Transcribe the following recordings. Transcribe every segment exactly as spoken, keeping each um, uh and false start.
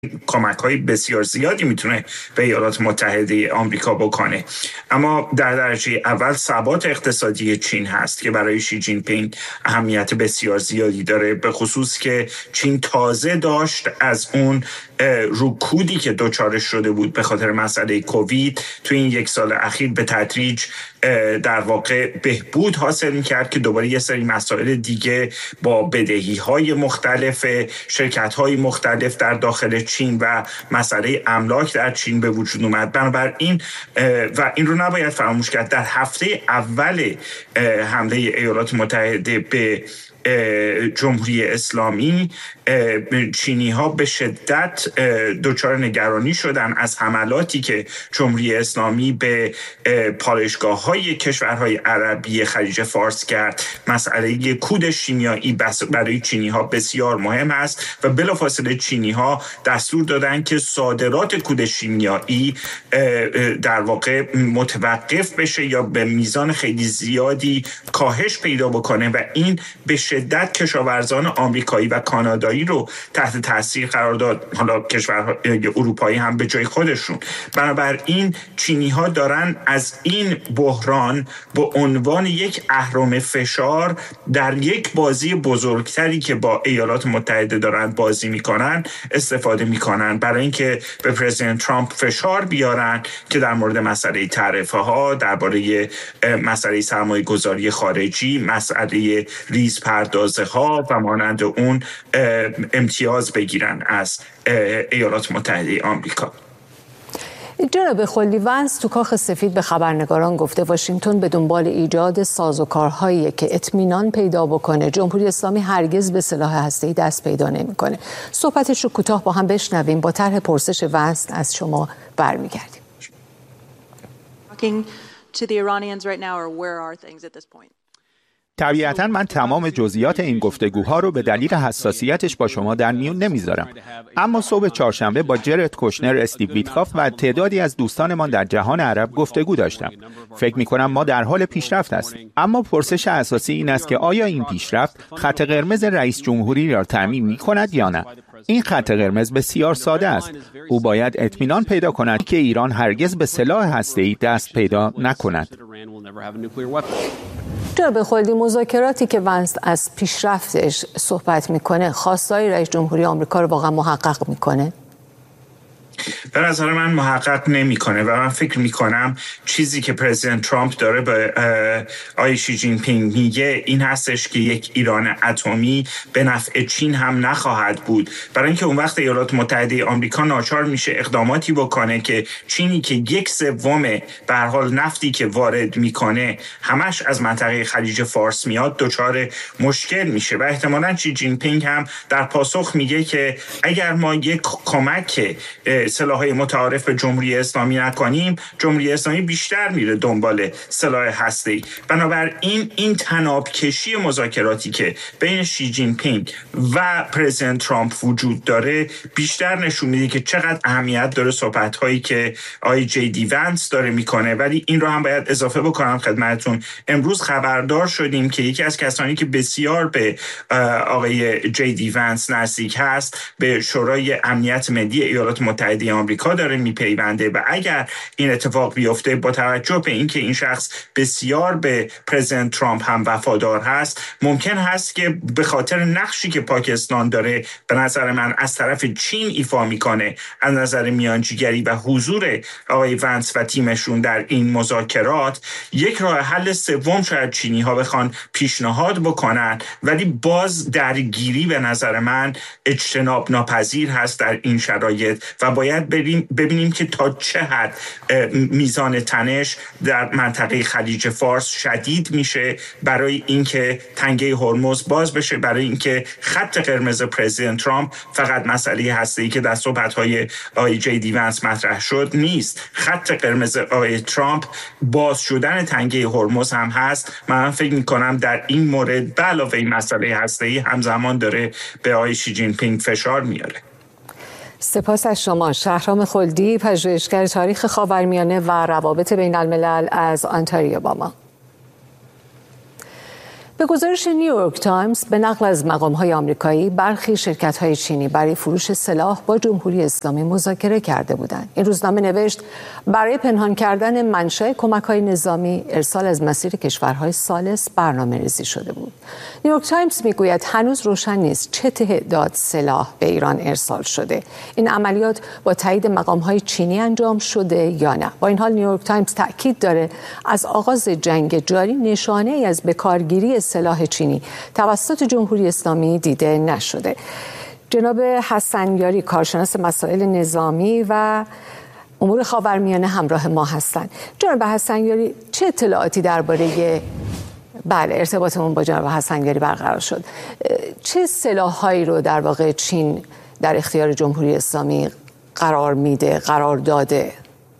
کمک‌های بسیار زیادی میتونه به ایالات متحده آمریکا بکنه، اما در درجه اول ثبات اقتصادی چین هست که برای شی جین پینگ اهمیت بسیار زیادی داره، به خصوص که چین تازه داشت از اون رکودی که دوچارش شده بود به خاطر مسئله کووید تو این یک سال اخیر به تدریج در واقع بهبود حاصل میکرد که دوباره یه سری مسائل دیگه با بدهی‌های مختلف شرکت‌های مختلف در داخل چین و مسئله املاک در چین به وجود اومد. بنابراین و این رو نباید فراموش کرد، در هفته اول حمله ایالات متحده به جمهوری اسلامی چینی ها به شدت دچار نگرانی شدن از حملاتی که جمهوری اسلامی به پالایشگاه های کشورهای عربی خلیج فارس کرد. مسئله کود شیمیایی برای چینی ها بسیار مهم است و بلافاصله چینی ها دستور دادن که صادرات کود شیمیایی در واقع متوقف بشه یا به میزان خیلی زیادی کاهش پیدا بکنه و این به شدت کشاورزان آمریکایی و کانادایی رو تحت تاثیر قرار داد، حالا کشورهای اروپایی هم به جای خودشون. بنابراین چینی ها دارن از این بحران به عنوان یک اهرم فشار در یک بازی بزرگتری که با ایالات متحده دارن بازی میکنن استفاده میکنن برای اینکه به پرزیدنت ترامپ فشار بیارن که در مورد مسئله تعرفه ها، درباره مسئله سرمایه گذاری خارجی، مسئله ریز پردازه ها و مانند اون امتیاز بگیرن از ایالات متحده آمریکا. جناب خلدی، ونس تو کاخ سفید به خبرنگاران گفته واشنگتن به دنبال ایجاد سازوکارهایی که اطمینان پیدا بکنه جمهوری اسلامی هرگز به سلاح هسته‌ای دست پیدا نمی‌کنه. صحبتش رو کوتاه با هم بشنویم، با طرح پرسش ونس از شما برمیگردیم. طبیعتاً من تمام جزئیات این گفتگوها رو به دلیل حساسیتش با شما در میون نمیذارم، اما صبح چهارشنبه با جرد کوشنر، استیو ویتکاف و تعدادی از دوستانمان در جهان عرب گفتگو داشتم. فکر می‌کنم ما در حال پیشرفت هستیم، اما پرسش اساسی این است که آیا این پیشرفت خط قرمز رئیس جمهوری را تعیین می‌کند یا نه؟ این خط قرمز بسیار ساده است. او باید اطمینان پیدا کند که ایران هرگز به سلاح هسته‌ای دست پیدا نکند. جناب خلدی، مذاکراتی که ونس از پیشرفتش صحبت میکنه خواستای رئیس جمهوری آمریکا رو واقعا محقق میکنه؟ به نظر من محقق نمیکنه و من فکر میکنم چیزی که پرزیدنت ترامپ داره به آقای شی جین پینگ میگه این هستش که یک ایران اتمی به نفع چین هم نخواهد بود، برای اینکه اون وقت ایالات متحده آمریکا ناچار میشه اقداماتی بکنه که چینی که یک سوم به هر حال نفتی که وارد میکنه همش از منطقه خلیج فارس میاد دچار مشکل میشه و احتمالاً شی جین پینگ هم در پاسخ میگه که اگر ما یک کمک سلاح‌های متعارف به جمهوری اسلامی نکنیم، جمهوری اسلامی بیشتر میره دنبال سلاح هسته‌ای. بنابراین این تنابکشی مذاکراتی که بین شی جین پینگ و پرزیدنت ترامپ وجود داره بیشتر نشون میده که چقدر اهمیت داره صحبت‌هایی که آقای جی دی ونس داره میکنه. ولی این رو هم باید اضافه بکنم خدمتتون، امروز خبردار شدیم که یکی از کسانی که بسیار به آقای جی دی ونس نزدیک هست به شورای امنیت ملی ایالات متحده آمریکا داره میپیونده و اگر این اتفاق بیفته با توجه به اینکه این شخص بسیار به پرزیدنت ترامپ هم وفادار هست، ممکن هست که به خاطر نقشی که پاکستان داره به نظر من از طرف چین ایفا میکنه از نظر میانجیگری و حضور آقای ونس و تیمشون در این مذاکرات، یک راه حل سوم شاید چینی ها بخوان پیشنهاد بکنن، ولی باز درگیری به نظر من اجتناب ناپذیر هست در این شرایط و باید ببینیم که تا چه حد میزان تنش در منطقه خلیج فارس شدید میشه برای اینکه تنگه هرمز باز بشه، برای اینکه خط قرمز پرزیدنت ترامپ فقط مسئله هسته‌ای که در صحبت‌های آقای جی دی ونس مطرح شد نیست. خط قرمز آقای ترامپ باز شدن تنگه هرمز هم هست. من فکر می‌کنم در این مورد به علاوه این مسئله هسته‌ای همزمان داره به آقای شی جین پینگ فشار میاره. سپاس از شما. شهرام خلدی، پژوهشگر تاریخ خاورمیانه و روابط بین الملل از آنتاریو با ما. به گزارش نیویورک تایمز به نقل از مقام‌های آمریکایی، برخی شرکت‌های چینی برای فروش سلاح با جمهوری اسلامی مذاکره کرده بودند. این روزنامه نوشت برای پنهان کردن منشأ کمک‌های نظامی، ارسال از مسیر کشورهای ثالث برنامه‌ریزی شده بود. نیویورک تایمز میگوید هنوز روشن نیست چه تعداد سلاح به ایران ارسال شده. این عملیات با تایید مقام‌های چینی انجام شده یا نه. با این حال نیویورک تایمز تأکید داره از آغاز جنگ جاری نشانه‌ای از بکارگیری سلاح چینی توسط جمهوری اسلامی دیده نشده. جناب حسن یاری، کارشناس مسائل نظامی و امور خاورمیانه همراه ما هستند. جناب حسن یاری، چه اطلاعاتی درباره بله ارتباطمون با جناب حسن یاری برقرار شد؟ چه سلاح‌هایی رو در واقع چین در اختیار جمهوری اسلامی قرار میده، قرار داده؟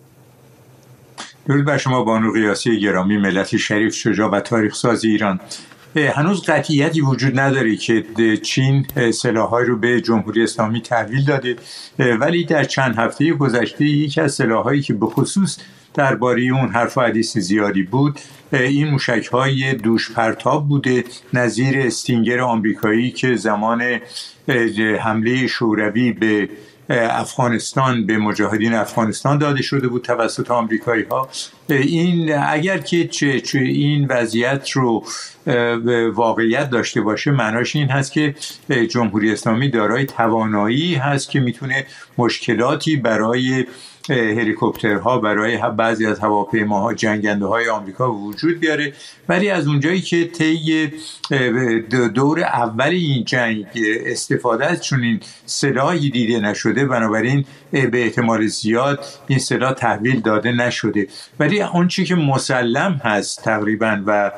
درود بر شما بانو قیاسی گرامی، ملت شریف، شجاع و تاریخ ساز ایران. هنوز قطعیتی وجود نداره که چین سلاح‌های رو به جمهوری اسلامی تحویل داده، ولی در چند هفته گذشته یکی از سلاح‌هایی که به خصوص درباره اون حرف و حدیث زیادی بود این موشک‌های دوش پرتاب بوده، نظیر استینگر آمریکایی که زمان حمله شوروی به افغانستان به مجاهدین افغانستان داده شده بود توسط آمریکایی ها. این اگر که چه چه این وضعیت رو واقعیت داشته باشه، معناش این هست که جمهوری اسلامی دارای توانایی هست که میتونه مشکلاتی برای هلیکوپترها، برای بعضی از هواپیماها، جنگنده های آمریکا وجود بیاره. ولی از اونجایی که طی دور اول این جنگ استفاده از چنین سلاحی دیده نشده، بنابراین به احتمال زیاد این سلاح تحویل داده نشده. ولی اون چیزی که مسلم هست تقریبا و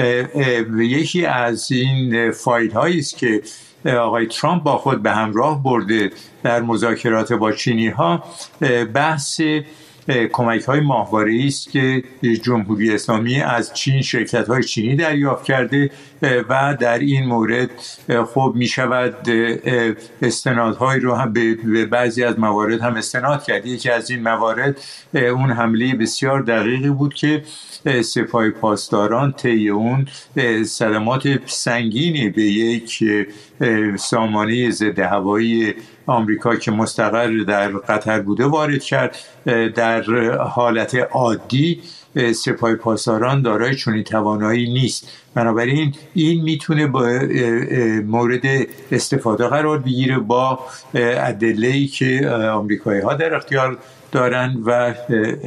یکی از این فایل هایی است که آقای ترامپ با خود به همراه برده در مذاکرات با چینی ها، بحث کمک های ماهواره‌ای است که جمهوری اسلامی از چین، شرکت های چینی دریافت کرده و در این مورد خب می شود استنادهایی رو هم به بعضی از موارد هم استناد کرد. یکی از این موارد اون حمله بسیار دقیقی بود که سپاه پاسداران طی اون صدمات سنگینی به یک سامانه ضد هوایی آمریکا که مستقر در قطر بوده وارد کرد. در حالت عادی سپاه پاسداران دارای چنین توانایی نیست، بنابراین این میتونه با مورد استفاده قرار بگیره با ادله‌ای که آمریکایی ها در اختیار دارن و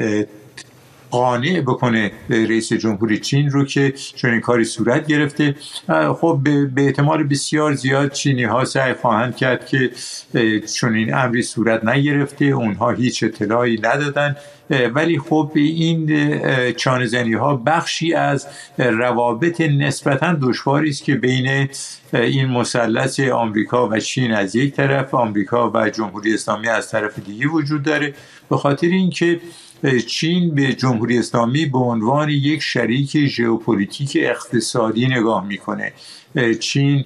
قانع بکنه رئیس جمهوری چین رو که چنین کاری صورت گرفته. خب به احتمال بسیار زیاد چینی ها سعی خواهند کرد که چنین امری صورت نگرفته، اونها هیچ اطلاعی ندادن، ولی خب این چانه‌زنی ها بخشی از روابط نسبتاً دشواری است که بین این مثلث آمریکا و چین از یک طرف، آمریکا و جمهوری اسلامی از طرف دیگه وجود داره، به خاطر اینکه چین به جمهوری اسلامی به عنوان یک شریک ژئوپلیتیک اقتصادی نگاه میکنه. چین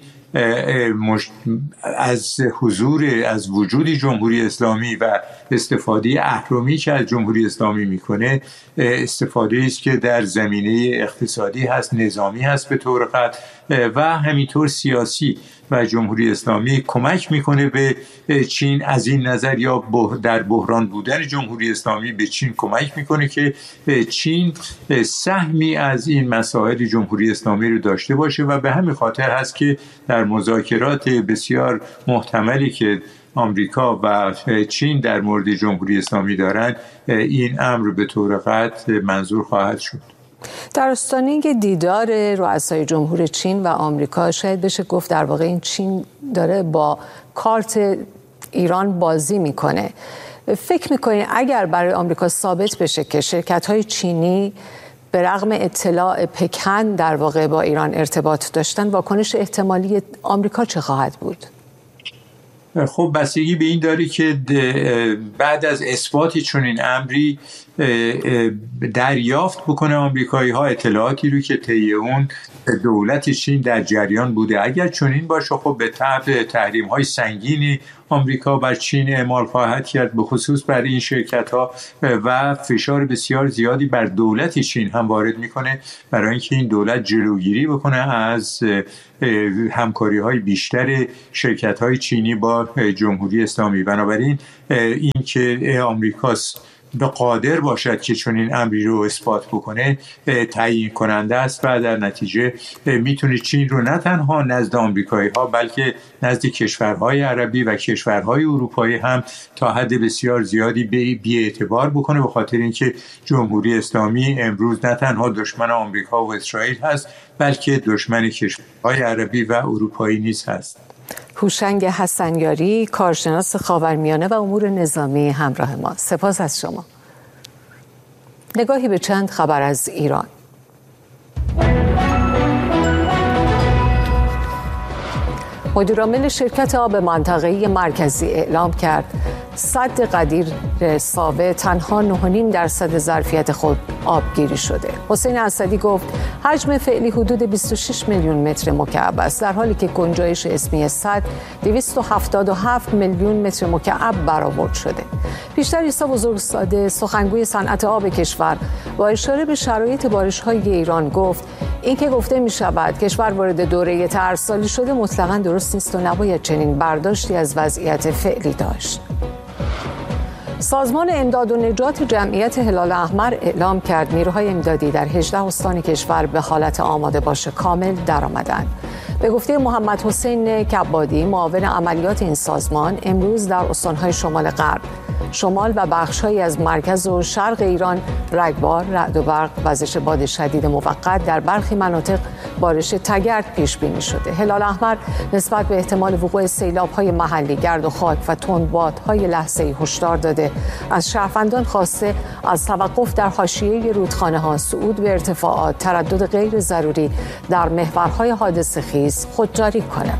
از حضور از وجود جمهوری اسلامی و استفاده اهرمی که از جمهوری اسلامی میکنه استفاده است که در زمینه اقتصادی هست، نظامی هست به طور قطع و همینطور سیاسی، و جمهوری اسلامی کمک میکنه به چین از این نظر، یا در بحران بودن جمهوری اسلامی به چین کمک میکنه که چین سهمی از این مسائل جمهوری اسلامی رو داشته باشه و به همین خاطر هست که در مذاکرات بسیار محتملی که آمریکا و چین در مورد جمهوری اسلامی دارن این امر به طور قطع منظور خواهد شد. در آستانه دیدار رؤسای جمهور چین و آمریکا شاید بشه گفت در واقع این چین داره با کارت ایران بازی میکنه. فکر میکنید اگر برای آمریکا ثابت بشه که شرکت‌های چینی به رغم اطلاع پکن در واقع با ایران ارتباط داشتن، واکنش احتمالی آمریکا چه خواهد بود؟ خب بستگی به این داره که بعد از اثبات چنین امری دریافت بکنه آمریکایی ها اطلاعاتی رو که طی اون دولت چین در جریان بوده. اگر چنین باشه خب به تبع تحریم های سنگینی آمریکا بر چین اعمال خواهد کرد، به خصوص بر این شرکت‌ها، و فشار بسیار زیادی بر دولت چین هم وارد میکنه برای اینکه این دولت جلوگیری بکنه از همکاری‌های بیشتر شرکت‌های چینی با جمهوری اسلامی. بنابراین این که آمریکاست به قادر باشد که چون این امری رو اثبات بکنه تعیین کننده است و در نتیجه میتونه چین رو نه تنها نزد آمریکایی ها بلکه نزد کشورهای عربی و کشورهای اروپایی هم تا حد بسیار زیادی بی اعتبار بکنه، به خاطر اینکه جمهوری اسلامی امروز نه تنها دشمن آمریکا و اسرائیل هست بلکه دشمن کشورهای عربی و اروپایی نیز هست. هوشنگ حسنیاری، کارشناس خاورمیانه و امور نظامی، همراه ما. سپاس از شما. نگاهی به چند خبر از ایران. مدیرعامل شرکت آب منطقه‌ای مرکزی اعلام کرد سد قدیر ساوه تنها نه و نیم درصد ظرفیت خود آبگیری شده. حسین اسدی گفت حجم فعلی حدود بیست و شش میلیون متر مکعب است، در حالی که گنجایش اسمی سد دویست و هفتاد و هفت میلیون متر مکعب برآورد شده. بیشتر عیسی بزرگزاده، سخنگوی صنعت آب کشور، با اشاره به شرایط بارش‌های ایران گفت اینکه گفته می‌شود کشور وارد دوره ترسالی شده مطلقاً درست نیست و نباید چنین برداشتی از وضعیت فعلی داشت. سازمان امداد و نجات جمعیت هلال احمر اعلام کرد نیروهای امدادی در هجده استان کشور به حالت آماده باش کامل درآمدند. به گفته محمد حسین کبادی، معاون عملیات این سازمان، امروز در استان‌های شمال غرب، شمال و بخش‌هایی از مرکز و شرق ایران رگبار، رعد و برق، وزش باد شدید موقت، در برخی مناطق بارش تگرد پیش بینی شده. هلال احمر نسبت به احتمال وقوع سیلاب‌های محلی، گرد و خاک و تندبادهای لحظه‌ای هشدار داده از شهروندان خواسته از توقف در حاشیه رودخانه‌ها، صعود به ارتفاعات، تردد غیر ضروری در محورهای حادثه‌خیز خودداری کنند.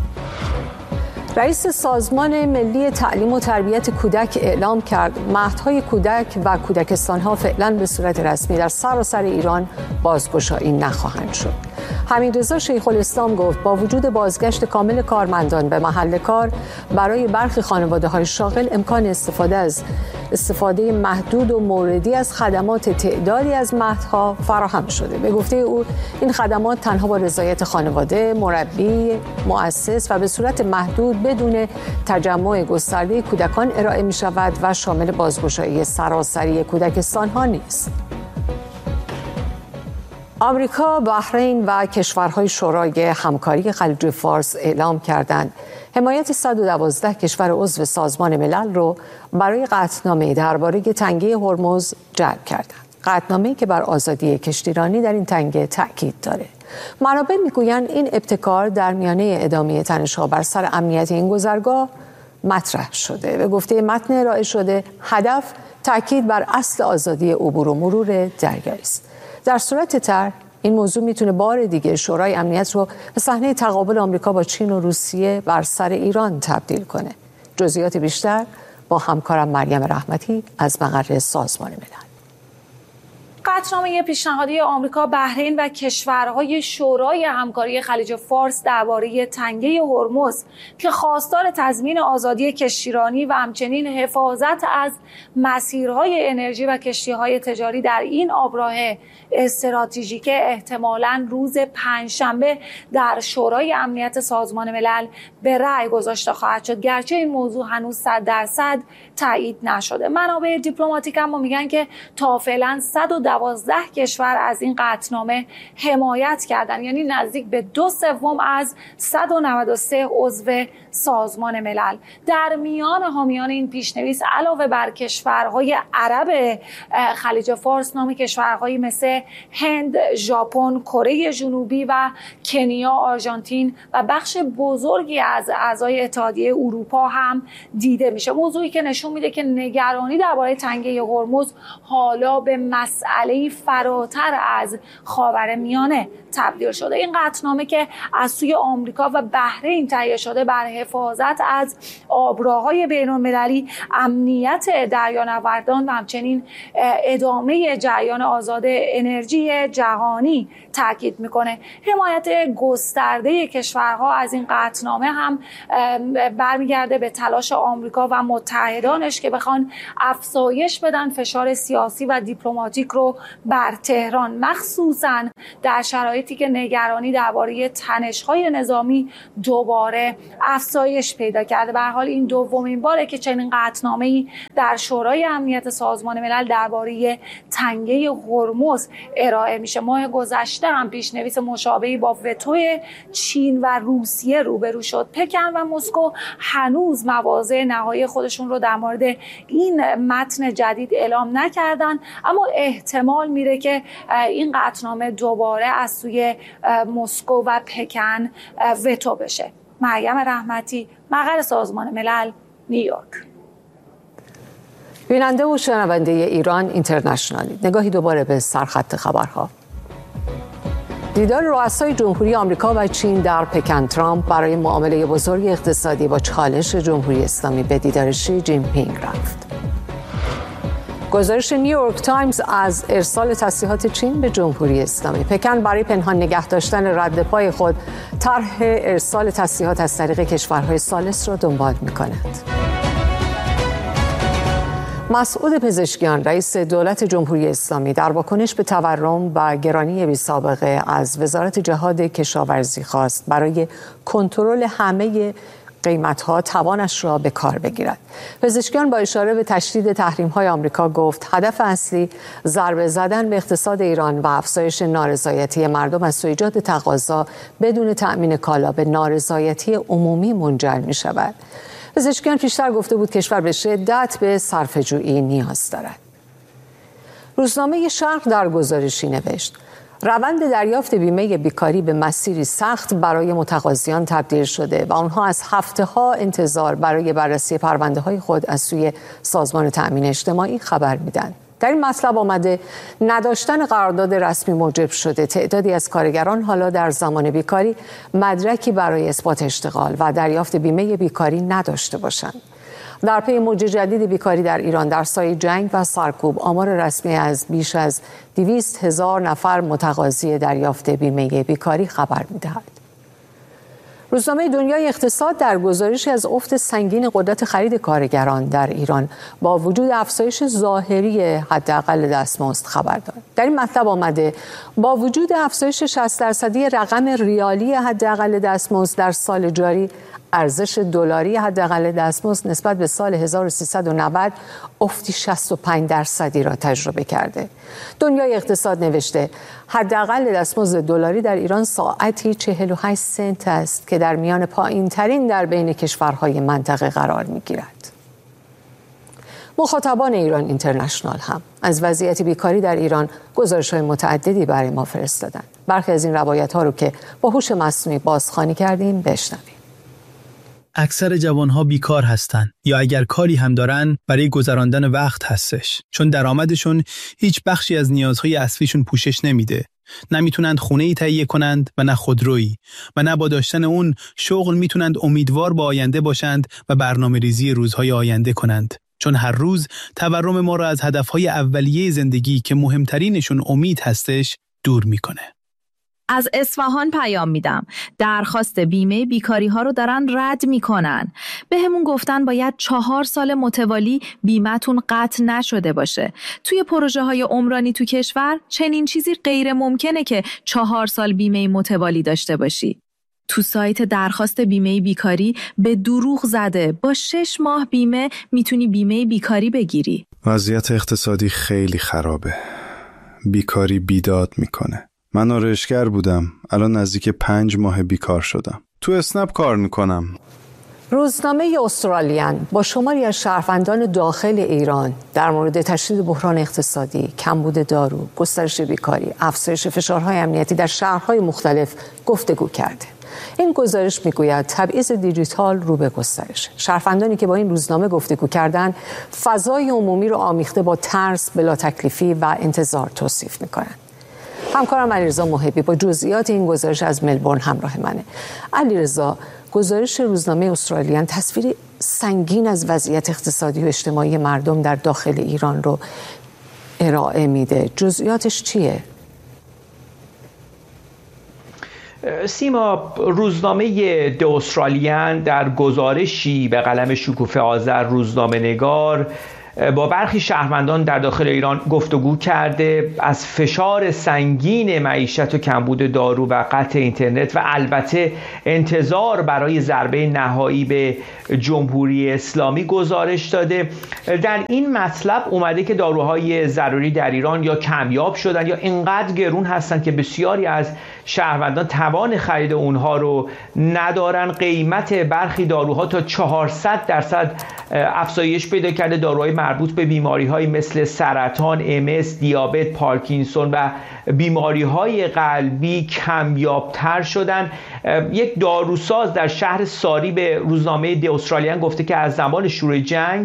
رئیس سازمان ملی تعلیم و تربیت کودک اعلام کرد مهدهای کودک و کودکستان‌ها فعلا به صورت رسمی در سراسر ایران بازگشایی نخواهند شد. حمیدرضا شیخ الاسلام گفت با وجود بازگشت کامل کارمندان به محل کار، برای برخی خانواده‌های شاغل امکان استفاده از استفاده محدود و موردی از خدمات تعدادی از مهدها فراهم شده. به گفته او این خدمات تنها با رضایت خانواده، مربی، مؤسس و به صورت محدود بدون تجمع گسترده کودکان ارائه می شود و شامل بازگشایی سراسری کودکستان‌ها نیست. آمریکا، بحرین و کشورهای شورای همکاری خلیج فارس اعلام کردند حمایت صد و دوازده کشور عضو سازمان ملل رو برای قطعنامه درباره تنگه هرمز جلب کردند. قطعنامه‌ای که بر آزادی کشتیرانی در این تنگه تأکید داره. منابع میگویند این ابتکار در میانه ادامه تنش‌ها بر سر امنیت این گذرگاه مطرح شده. به گفته متن ارائه شده، هدف تأکید بر اصل آزادی عبور و مرور دریایی است. در صورت طرح این موضوع میتونه بار دیگه شورای امنیت رو به صحنه تقابل آمریکا با چین و روسیه بر سر ایران تبدیل کنه. جزئیات بیشتر با همکارم مریم رحمتی از مقر سازمان ملل. قطعنامه پیشنهادی آمریکا، بحرین و کشورهای شورای همکاری خلیج فارس درباره تنگه هرمز که خواستار تضمین آزادی کشتیرانی و همچنین حفاظت از مسیرهای انرژی و کشتیهای تجاری در این آبراه استراتژیک احتمالاً روز پنجشنبه در شورای امنیت سازمان ملل به رأی گذاشته خواهد شد، گرچه این موضوع هنوز صد درصد تایید نشده. منابع دیپلماتیک اما میگن که تا فعلا صد و دوازده کشور از این قطعنامه حمایت کردن، یعنی نزدیک به دو سوم از صد و نود و سه عضو سازمان ملل. در میان حامیان این پیشنویس علاوه بر کشورهای عرب خلیج فارس، نام کشورهایی مثل هند، ژاپن، کره جنوبی و کنیا، آرژانتین و بخش بزرگی از اعضای اتحادیه اروپا هم دیده میشه. موضوعی که نشون میده که نگرانی درباره تنگه هرمز حالا به مسئله جامعه‌ای فراتر از خاورمیانه تبدیل شده. این قطعنامه که از سوی آمریکا و بحرین تهیه شده بر حفاظت از آبراهای بین‌المللی، امنیت دریانوردان و همچنین ادامه جریان آزاد انرژی جهانی تاکید میکنه. حمایت گسترده کشورها از این قطعنامه هم برمیگرده به تلاش آمریکا و متحدانش که بخوان افزایش بدن فشار سیاسی و دیپلماتیک رو بر تهران، مخصوصاً در شرایطی که نگرانی درباره تنش‌های نظامی دوباره افزایش پیدا کرده. به هر حال این دومین باره که چنین قطعنامه‌ای در شورای امنیت سازمان ملل درباره تنگه هرمز ارائه میشه. ماه گذشته هم پیشنویس مشابهی با وتوی چین و روسیه روبرو شد. پکن و مسکو هنوز مواضع نهایی خودشون رو در مورد این متن جدید اعلام نکردن، اما احتمال میره که این قطعنامه دوباره از سوی مسکو و پکن وتو بشه. مریم رحمتی، مقر سازمان ملل، نیویورک. بیننده و شنونده ایران اینترنشنال، نگاهی دوباره به سرخط خبرها. دیدار رؤسای جمهوری آمریکا و چین در پکن. ترامپ برای معامله بزرگ اقتصادی با چالش جمهوری اسلامی به دیدار شی جین پینگ رفت. گزارش نیویورک تایمز از ارسال تسلیحات چین به جمهوری اسلامی. پکن برای پنهان نگه داشتن رد پای خود طرح ارسال تسلیحات از طریق کشورهای ثالث را دنبال می‌کند. مسعود پزشکیان، رئیس دولت جمهوری اسلامی، در واکنش به تورم و گرانی بی‌سابقه از وزارت جهاد کشاورزی خواست برای کنترل همه قیمت‌ها توانش را به کار بگیرد. پزشکیان با اشاره به تشدید تحریم‌های آمریکا گفت هدف اصلی ضربه زدن به اقتصاد ایران و افزایش نارضایتی مردم از سوی ایجاد تقاضا بدون تأمین کالا به نارضایتی عمومی منجر می‌شود. پزشکیان پیشتر گفته بود کشور به شدت به صرفه‌جویی نیاز دارد. روزنامه شرق در گزارشی نوشت روند دریافت بیمه بیکاری به مسیری سخت برای متقاضیان تبدیل شده و آنها از هفته‌ها انتظار برای بررسی پرونده‌های خود از سوی سازمان تأمین اجتماعی خبر میدن. در این مطلب آمده نداشتن قرارداد رسمی موجب شده تعدادی از کارگران حالا در زمان بیکاری مدرکی برای اثبات اشتغال و دریافت بیمه بیکاری نداشته باشند. در پی موج جدید بیکاری در ایران در سایه جنگ و سرکوب، آمار رسمی از بیش از دویست هزار نفر متقاضی دریافت بیمه بیکاری خبر می‌دهد. روزنامه دنیای اقتصاد در گزارشی از افت سنگین قدرت خرید کارگران در ایران با وجود افزایش ظاهری حداقل دستمزد خبر داد. در این مطلب آمده با وجود افزایش شصت درصدی رقم ریالی حداقل دستمزد در سال جاری، ارزش دلاری حداقل دستمزد نسبت به سال هزار و سیصد و نود افتی شصت و پنج درصدی را تجربه کرده. دنیای اقتصاد نوشته حداقل دستمزد دلاری در ایران ساعتی چهل و هشت سنت است که در میان پایین‌ترین در بین کشورهای منطقه قرار می‌گیرد. مخاطبان ایران اینترنشنال هم از وضعیت بیکاری در ایران گزارش‌های متعددی برای ما فرستادند. برخی از این روایت‌ها رو که با هوش مصنوعی بازخوانی کردیم بشنویم. اکثر جوانها بیکار هستن یا اگر کاری هم دارن برای گذراندن وقت هستش، چون درآمدشون هیچ بخشی از نیازهای اصلیشون پوشش نمیده. نمیتونند خونه‌ای تهیه کنند و نه خودرویی و نه با داشتن اون شغل میتونند امیدوار به آینده باشند و برنامه‌ریزی روزهای آینده کنند، چون هر روز تورم ما را از هدفهای اولیه زندگی که مهمترینشون امید هستش دور میکنه. از اصفهان پیام میدم. درخواست بیمه بیکاری ها رو دارن رد میکنن. به همون گفتن باید چهار سال متوالی بیمه‌تون قطع نشده باشه. توی پروژه های عمرانی تو کشور چنین چیزی غیر ممکنه که چهار سال بیمه متوالی داشته باشی. تو سایت درخواست بیمه بیکاری به دروغ زده با شش ماه بیمه میتونی بیمه بیکاری بگیری. وضعیت اقتصادی خیلی خرابه. بیکاری بیداد میکنه. من آرایشگر بودم، الان نزدیک پنج ماه بیکار شدم. تو اسنپ کار میکنم. روزنامه استرالیان با شماری از شهروندان داخل ایران در مورد تشدید بحران اقتصادی، کمبود دارو، گسترش بیکاری، افزایش فشارهای امنیتی در شهرهای مختلف گفتگو کرده. این گزارش میگوید تبعیض دیجیتال رو به گسترش. شهروندانی که با این روزنامه گفتگو کردند فضای عمومی رو آمیخته با ترس، بلا تکلیفی و انتظار توصیف میکنند. همکارم علیرضا محبی با جزئیات این گزارش از ملبورن همراه منه. علیرضا، گزارش روزنامه استرالیان تصویری سنگین از وضعیت اقتصادی و اجتماعی مردم در داخل ایران رو ارائه میده. جزئیاتش چیه؟ سیما، روزنامه د استرالیان در گزارشی به قلم شکوفه آذر روزنامه نگار با برخی شهروندان در داخل ایران گفتگو کرده، از فشار سنگین معیشت و کمبود دارو و قطع اینترنت و البته انتظار برای ضربه نهایی به جمهوری اسلامی گزارش داده. در این مطلب اومده که داروهای ضروری در ایران یا کمیاب شدن یا اینقدر گرون هستند که بسیاری از شهروندان توان خرید اونها رو ندارن. قیمت برخی داروها تا چهارصد درصد افزایش پیدا کرده. داروهای مربوط به بیماری‌های مثل سرطان، ام اس، دیابت، پارکینسون و بیماری‌های قلبی کمیاب‌تر شدن. یک داروساز در شهر ساری به روزنامه د استرالیان گفته که از زمان شروع جنگ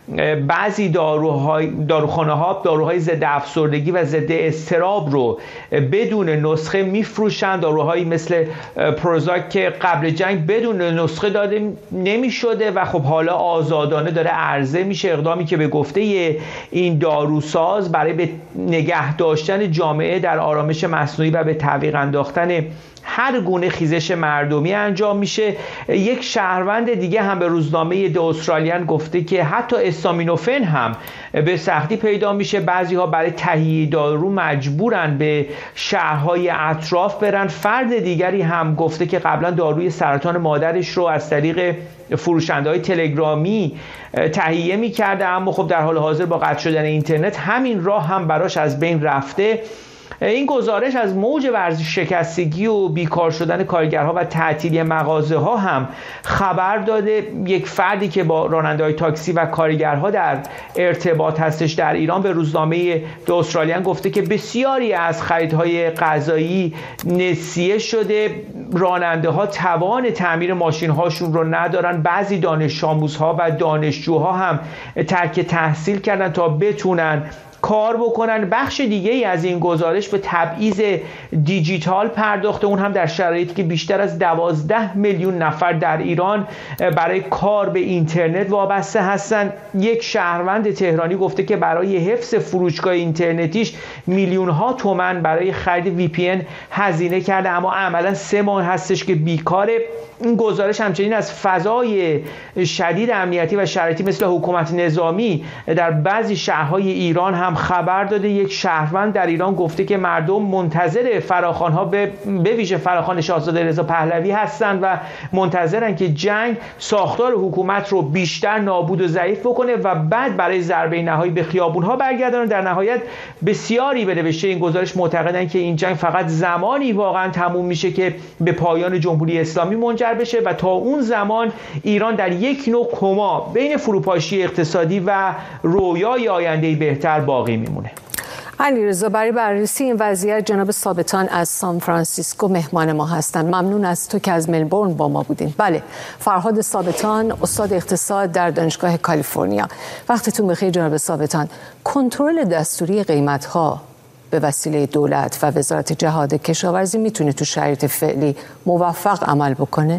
بعضی داروهای داروخانه ها داروهای ضد افسردگی و ضد اضطراب رو بدون نسخه میفروشن. داروهایی مثل پروزاک که قبل جنگ بدون نسخه داده نمی شده و خب حالا آزادانه داره عرضه میشه. اقدامی که به گفته این داروساز برای به نگه داشتن جامعه در آرامش مصنوعی و به تعویق انداختن هر گونه خیزش مردمی انجام میشه. یک شهروند دیگه هم به روزنامه د استرالیان گفته که حتی استامینوفن هم به سختی پیدا میشه. بعضی ها برای تهیه دارو مجبورن به شهرهای اطراف برن. فرد دیگری هم گفته که قبلا داروی سرطان مادرش رو از طریق فروشنده‌های تلگرامی تهیه میکرده، اما خب در حال حاضر با قطع شدن اینترنت همین راه هم براش از بین رفته. این گزارش از موج ورشکستگی و بیکار شدن کارگرها و تعطیلی مغازه‌ها هم خبر داده. یک فردی که با راننده‌های تاکسی و کارگرها در ارتباط هستش در ایران به روزنامه د استرالیان گفته که بسیاری از خریدهای غذایی نسیه شده. راننده‌ها توان تعمیر ماشین‌هاشون رو ندارن. بعضی دانش آموزها و دانشجوها هم ترک تحصیل کردن تا بتونن کار بکنن. بخش دیگه ای از این گزارش به تبعیض دیجیتال پرداخته، اون هم در شرایطی که بیشتر از دوازده میلیون نفر در ایران برای کار به اینترنت وابسته هستند. یک شهروند تهرانی گفته که برای حفظ فروشگاه اینترنتیش میلیون ها تومان برای خرید وی پی ان هزینه کرده، اما عملا سه ماه هستش که بیکاره. این گزارش همچنین از فضای شدید امنیتی و شرایطی مثل حکومت نظامی در بعضی شهرهای ایران هم خبر داده. یک شهروند در ایران گفته که مردم منتظر فراخوان‌ها به ویژه فراخوان شاهزاده رضا پهلوی هستند و منتظرن که جنگ ساختار حکومت رو بیشتر نابود و ضعیف بکنه و بعد برای ضربه نهایی به خیابون‌ها برگردن. در نهایت بسیاری به نوشته این گزارش معتقدند که این جنگ فقط زمانی واقعا تموم میشه که به پایان جمهوری اسلامی منجر بشه و تا اون زمان ایران در یک نوع کما بین فروپاشی اقتصادی و رویای آینده بهتر باقی میمونه. علیرضا، برای بررسی این وضعیت جناب ثابتان از سان فرانسیسکو مهمان ما هستند. ممنون از تو که از ملبورن با ما بودین. بله، فرهاد ثابتان، استاد اقتصاد در دانشگاه کالیفرنیا. وقتتون بخیر جناب ثابتان. کنترل دستوری قیمت‌ها به وسیله دولت و وزارت جهاد کشاورزی میتونه تو شرایط فعلی موفق عمل بکنه؟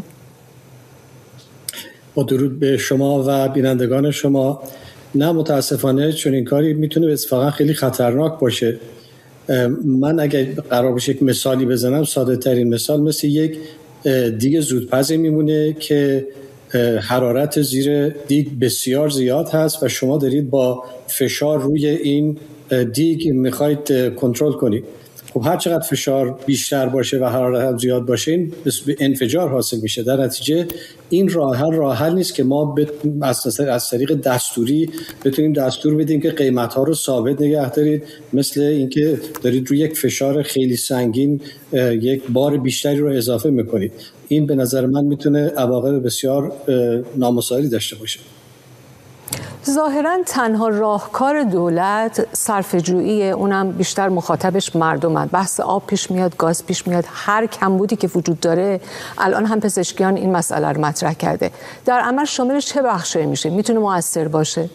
با درود به شما و بینندگان شما، نه متاسفانه، چون این کاری میتونه اتفاقا خیلی خطرناک باشه. من اگر قرار باشه یک مثالی بزنم، ساده ترین مثال مثل یک دیگ زودپزی میمونه که حرارت زیر دیگ بسیار زیاد هست و شما دارید با فشار روی این دیگ میخواید کنترل کنید. خب هر چقدر فشار بیشتر باشه و حرارت هم زیاد باشه، این به انفجار حاصل میشه. در نتیجه این راه حل راه حل نیست که ما از از طریق دستوری بتونیم دستور بدیم که قیمت ها رو ثابت نگه دارید، مثل اینکه دارید روی یک فشار خیلی سنگین یک بار بیشتری رو اضافه میکنید. این به نظر من میتونه عواقب بسیار نامساعدی داشته باشه. ظاهراً تنها راهکار دولت صرفه‌جویی، اونم بیشتر مخاطبش مردمن. بحث آب پیش میاد، گاز پیش میاد، هر کمبودی که وجود داره الان هم پزشکیان این مسئله رو مطرح کرده. در عمل شامل چه بخشی میشه؟ میتونه مؤثر باشه؟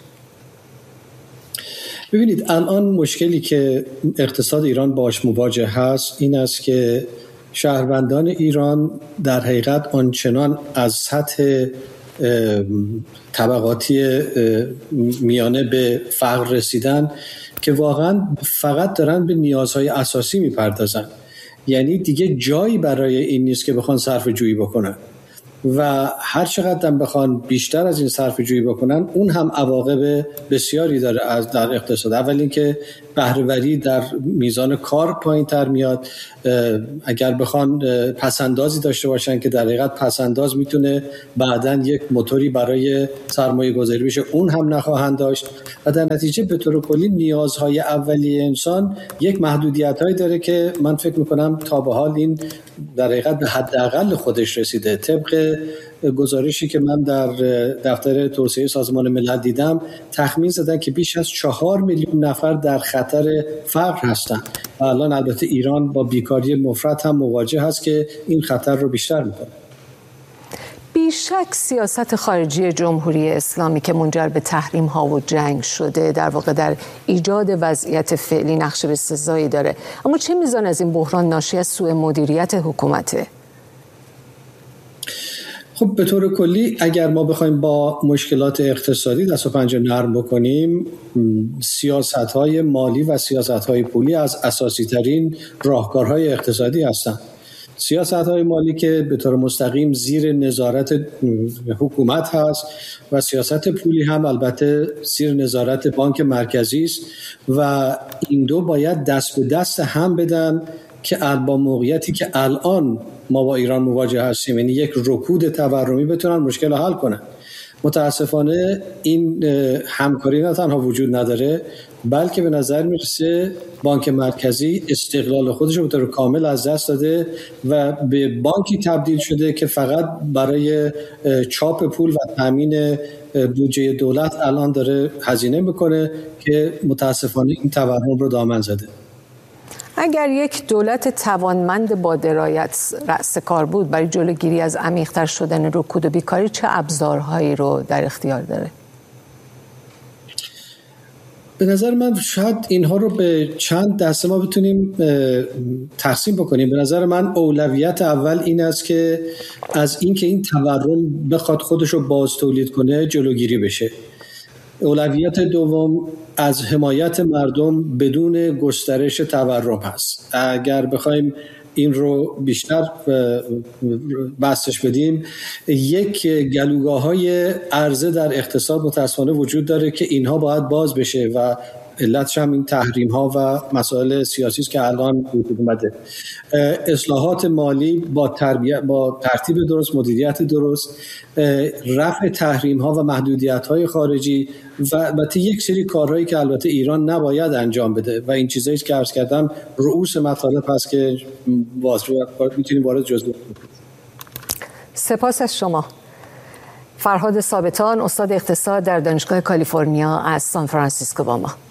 ببینید الان مشکلی که اقتصاد ایران باش مواجه هست این است که شهروندان ایران در حقیقت آنچنان از سطح طبقاتی میانه به فقر رسیدن که واقعا فقط دارن به نیازهای اساسی میپردازن. یعنی دیگه جایی برای این نیست که بخوان صرفه جویی بکنن و هر چقدر هم بخوان بیشتر از این صرفه جویی بکنن اون هم عواقب بسیاری داره از در اقتصاد. اول اینکه بهره‌وری در میزان کار پایین تر میاد. اگر بخوان پسندازی داشته باشن که در حقیقت پسنداز میتونه بعداً یک موتوری برای سرمایه گذاری بشه اون هم نخواهند داشت و در نتیجه به طور کلی نیازهای اولیه انسان یک محدودیت‌هایی داره که من فکر میکنم تا به حال این در حقیقت به حداقل خودش رسیده. طبق گزارشی که من در دفتر توسعه سازمان ملل دیدم تخمین زدن که بیش از چهار میلیون نفر در خطر فقر هستند و الان البته ایران با بیکاری مفرط هم مواجه هست که این خطر رو بیشتر میکنه. بیشک سیاست خارجی جمهوری اسلامی که منجر به تحریم ها و جنگ شده در واقع در ایجاد وضعیت فعلی نقش بسزایی داره، اما چه میزان از این بحران ناشی از سوء مدیریت حکومته؟ خب به طور کلی اگر ما بخوایم با مشکلات اقتصادی دست و پنجه نرم بکنیم، سیاست‌های مالی و سیاست‌های پولی از اساسی ترین راهکارهای اقتصادی هستند. سیاست‌های مالی که به طور مستقیم زیر نظارت حکومت هست و سیاست پولی هم البته زیر نظارت بانک مرکزی است و این دو باید دست به دست هم بدن که با موقعیتی که الان ما با ایران مواجه هستیم، یعنی یک رکود تورمی، بتونن مشکل رو حل کنن. متاسفانه این همکاری نه تنها وجود نداره بلکه به نظر میرسه بانک مرکزی استقلال خودش رو به طور کامل از دست داده و به بانکی تبدیل شده که فقط برای چاپ پول و تامین بودجه دولت الان داره هزینه میکنه که متاسفانه این تورم رو دامن زده. اگر یک دولت توانمند با درایت رأس کار بود برای جلوگیری از عمیق‌تر شدن رکود و بیکاری چه ابزارهایی رو در اختیار داره؟ به نظر من شاید اینها رو به چند دسته ما بتونیم تقسیم بکنیم. به نظر من اولویت اول این است که از اینکه این تورم بخواد خودش رو باز تولید کنه جلوگیری بشه. اولویت دوم از حمایت مردم بدون گسترش تورم هست. اگر بخوایم این رو بیشتر بستش بدیم، یک گلوگاه‌های عرضه در اقتصاد متأسفانه وجود داره که اینها باید باز بشه و علتش هم این تحریم ها و مسائل سیاسی است که الان وجود اومده. اصلاحات مالی با تربیت، با ترتیب درست، مدیریت درست، رفع تحریم ها و محدودیت های خارجی و البته یک سری کارهایی که البته ایران نباید انجام بده و این چیزایی که عرض کردم رؤوس مطالب هست که میتونیم وارد جزئیات بشیم. سپاس از شما. فرهاد ثابتان، استاد اقتصاد در دانشگاه کالیفرنیا از سان فرانسیسکو با ما.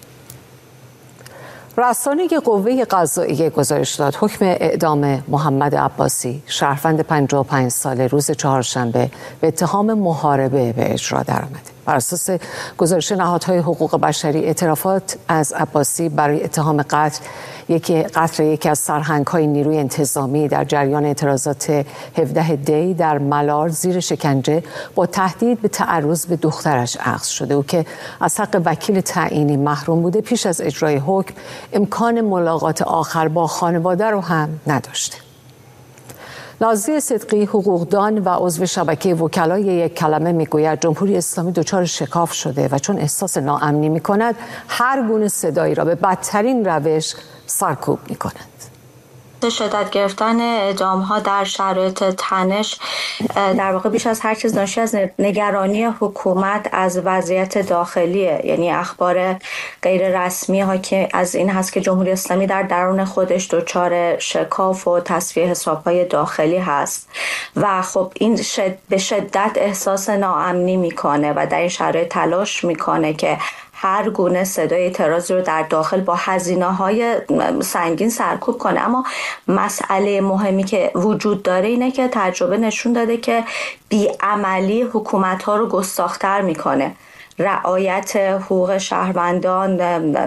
رسانه قوه قضائیه گزارش داد حکم اعدام محمد عباسی، شهروند پنجاه و پنج ساله، روز چهارشنبه به اتهام محاربه به اجرا درآمده. بر اساس گزارش نهادهای حقوق بشری، اعترافات از عباسی برای اتهام قتل یکی قتل یکی از سرهنگ‌های نیروی انتظامی در جریان اعتراضات هفدهم دی در ملار زیر شکنجه با تهدید به تعرض به دخترش اخذ شده او که از حق وکیل تعیینی محروم بوده، پیش از اجرای حکم امکان ملاقات آخر با خانواده رو هم نداشته. نازی صدقی، حقوقدان و عضو شبکه وکلای یک کلمه میگوید جمهوری اسلامی دچار شکاف شده و چون احساس ناامنی میکند هر گونه صدایی را به بدترین روش سرکوب میکند. شدت گرفتن اعدام‌ها در شرایط تنش در واقع بیش از هر چیز ناشی از نگرانی حکومت از وضعیت داخلیه، یعنی اخبار غیر رسمی ها که از این هست که جمهوری اسلامی در درون خودش دچار شکاف و تصفیه حساب‌های داخلی هست و خب این شد به شدت احساس ناامنی میکنه و در این شرایط تلاش میکنه که هر گونه صدای اعتراضی رو در داخل با هزینه‌های سنگین سرکوب کنه. اما مسئله مهمی که وجود داره اینه که تجربه نشون داده که بیعملی حکومت‌ها رو گستاخ‌تر میکنه. رعایت حقوق شهروندان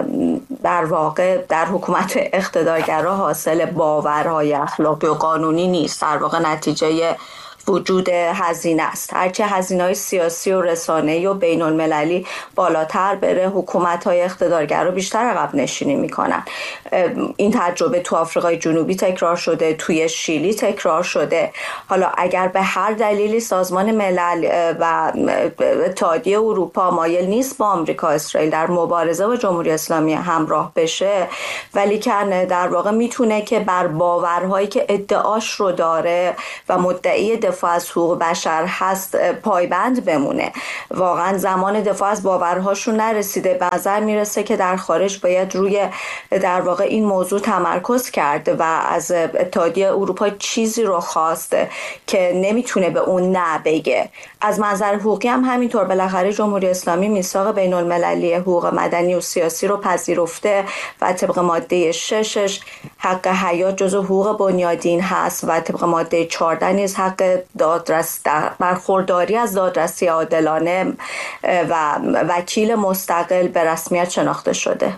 در واقع در حکومت اقتدارگرا حاصل باورهای اخلاقی و قانونی نیست، در واقع نتیجه وجود هزینه است. هرچه هزینه‌های سیاسی و رسانه‌ای و بین‌المللی بالاتر بره، حکومت‌های اقتدارگرا بیشتر عقب نشینی می‌کنن. این تجربه تو آفریقای جنوبی تکرار شده، توی شیلی تکرار شده. حالا اگر به هر دلیلی سازمان ملل و اتحادیه اروپا مایل نیست با آمریکا اسرائیل در مبارزه با جمهوری اسلامی همراه بشه، ولی که در واقع میتونه که بر باورهایی که ادعاش رو داره و مدعی دفاع از حقوق بشر هست پایبند بمونه. واقعا زمان دفاع از باورهاشون نرسیده. به نظر میرسه که در خارج باید روی در واقع این موضوع تمرکز کرد و از اتحادیه اروپا چیزی رو خواست که نمیتونه به اون نه بگه. از منظر حقوقی هم همینطور. بالاخره جمهوری اسلامی میثاق بین المللی حقوق مدنی و سیاسی رو پذیرفته و طبق ماده ششش حق حیات جزو حقوق بنیادین هست و طبق ماده چهارده نیز حق دادرس برخورداری از دادرسی عادلانه و وکیل مستقل به رسمیت شناخته شده.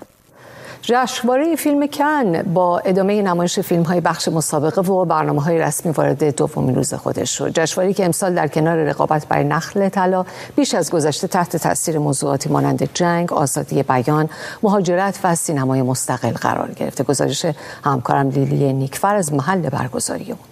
جشنواره فیلم کن با ادامه نمایش فیلم‌های بخش مسابقه و برنامه‌های رسمی وارد دومین روز خودش شد. جشنواره‌ای که امسال در کنار رقابت برای نخل طلا بیش از گذشته تحت تاثیر موضوعاتی مانند جنگ، آزادی بیان، مهاجرت و سینمای مستقل قرار گرفته. گزارش همکارم لیلی نیکفر از محل برگزاری اون.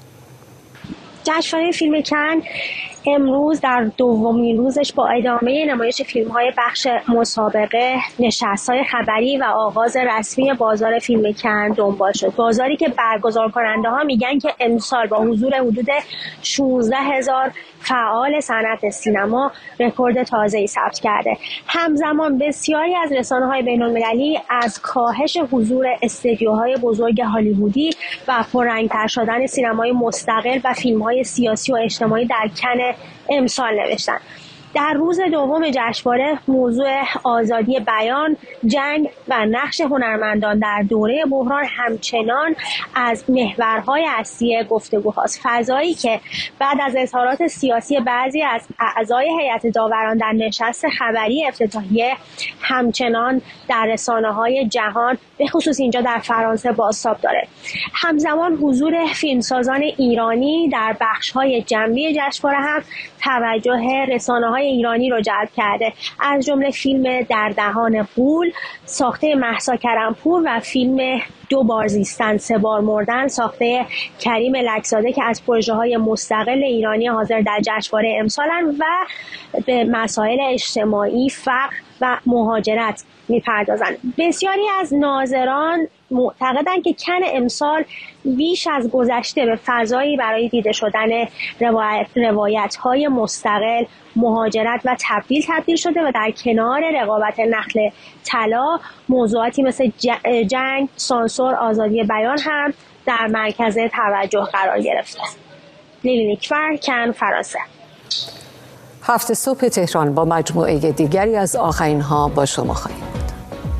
جشنواره فیلم کن امروز در دومین روزش با ادامه نمایش فیلم‌های بخش مسابقه، نشست‌های خبری و آغاز رسمی بازار فیلم کن دنبال شد. بازاری که برگزار کننده‌ها میگن که امسال با حضور حدود شانزده هزار فعال صنعت سینما رکورد تازه‌ای ثبت کرده. همزمان بسیاری از رسانه‌های بین‌المللی از کاهش حضور استدیوهای بزرگ هالیوودی و پررنگ‌تر شدن سینمای مستقل و فیلم‌های سیاسی و اجتماعی در کن امسال نوشتن. در روز دوم جشنواره موضوع آزادی بیان، جنگ و نقش هنرمندان در دوره بحران همچنان از محورهای اصلی گفتگوهاست. فضایی که بعد از اظهارات سیاسی بعضی از اعضای هیئت داوران در نشست خبری افتتاحیه همچنان در رسانه‌های جهان به خصوص اینجا در فرانسه بازتاب داره. همزمان حضور فیلمسازان ایرانی در بخش‌های جنبی جشنواره هم توجه رسانه‌های ایرانی رو جلب کرده، از جمله فیلم در دهان غول ساخته مهسا کرم‌پور و فیلم دو بار زیستن سه بار مردن ساخته کریم لکزاده که از پروژه‌های مستقل ایرانی حاضر در جشنواره امسالن و به مسائل اجتماعی، فقر و مهاجرت میپردازند. بسیاری از ناظران معتقدند که کن امسال بیش از گذشته به فضایی برای دیده شدن روایت روایت‌های مستقل، مهاجرت و تبدیل تبدیل شده و در کنار رقابت نخل طلا موضوعاتی مثل جنگ، سانسور، آزادی بیان هم در مرکز توجه قرار گرفته. لیلی نیکفر، کن، فرانسه. هفت صبح تهران با مجموعه دیگری از آخرین ها با شما خواهیم.